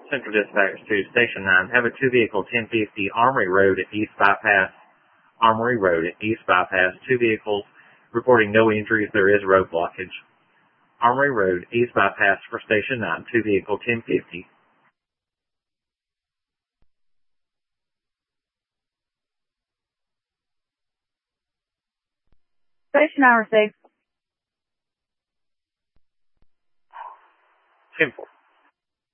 Central Dispatch to Station 9. Have a 2 vehicle 1050 Armory Road at East Bypass. Armory Road at East Bypass. 2 vehicles reporting no injuries. There is road blockage. Armory Road, East Bypass for Station 9. 2 vehicle 1050. Station 9 received. 10-4.